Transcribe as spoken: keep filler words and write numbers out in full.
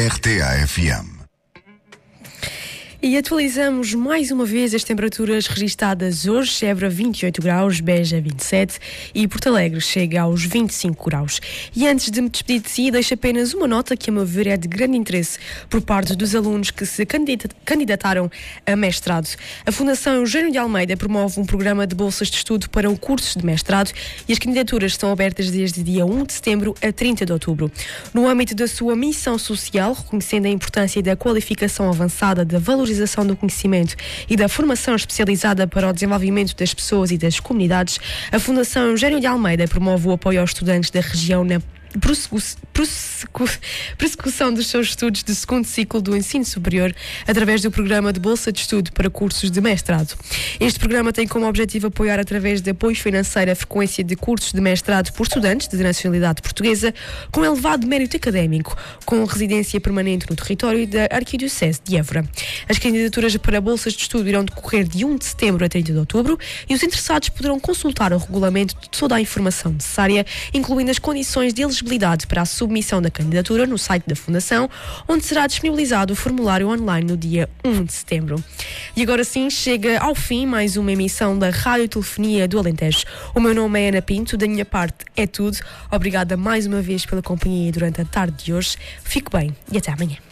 R T A F M. E atualizamos mais uma vez as temperaturas registadas hoje. Évora vinte e oito graus, Beja vinte e sete e Porto Alegre chega aos vinte e cinco graus. E antes de me despedir de si, deixo apenas uma nota que, a meu ver, é de grande interesse por parte dos alunos que se candidataram a mestrado. A Fundação Eugênio de Almeida promove um programa de bolsas de estudo para o curso de mestrado e as candidaturas estão abertas desde dia um de setembro a trinta de outubro. No âmbito da sua missão social, reconhecendo a importância da qualificação avançada, da valorização do conhecimento e da formação especializada para o desenvolvimento das pessoas e das comunidades, a Fundação Eugênio de Almeida promove o apoio aos estudantes da região na prossecução dos seus estudos de segundo ciclo do ensino superior através do programa de Bolsa de Estudo para cursos de mestrado. Este programa tem como objetivo apoiar através de apoio financeiro a frequência de cursos de mestrado por estudantes de nacionalidade portuguesa com elevado mérito académico, com residência permanente no território da Arquidiocese de Évora. As candidaturas para bolsas de estudo irão decorrer de um de setembro a trinta de outubro e os interessados poderão consultar o regulamento de toda a informação necessária, incluindo as condições de elegibilidade para a submissão da candidatura no site da Fundação, onde será disponibilizado o formulário online no dia um de setembro. E agora sim, chega ao fim mais uma emissão da Radiotelefonia do Alentejo. O meu nome é Ana Pinto, da minha parte é tudo. Obrigada mais uma vez pela companhia durante a tarde de hoje. Fique bem e até amanhã.